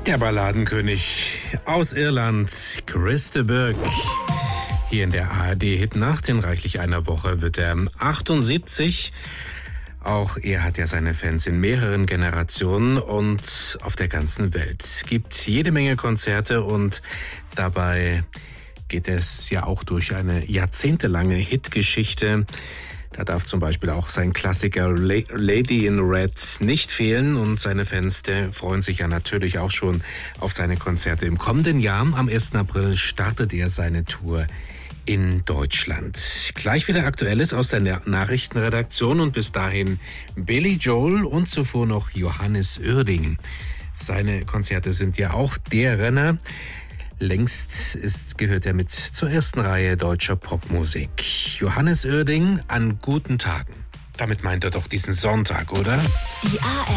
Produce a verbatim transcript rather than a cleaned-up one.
Der Balladenkönig aus Irland, Chris de Burgh. Hier in der A R D-Hitnacht in reichlich einer Woche wird er achtundsiebzig. Auch er hat ja seine Fans in mehreren Generationen und auf der ganzen Welt. Es gibt jede Menge Konzerte und dabei geht es ja auch durch eine jahrzehntelange Hitgeschichte. Da darf zum Beispiel auch sein Klassiker Lady in Red nicht fehlen und seine Fans, der freuen sich ja natürlich auch schon auf seine Konzerte. Im kommenden Jahr, am ersten April, startet er seine Tour in Deutschland. Gleich wieder Aktuelles aus der Nachrichtenredaktion und bis dahin Billy Joel und zuvor noch Johannes Oerding. Seine Konzerte sind ja auch der Renner. Längst ist, gehört er mit zur ersten Reihe deutscher Popmusik. Johannes Oerding an guten Tagen. Damit meint er doch diesen Sonntag, oder? Die A R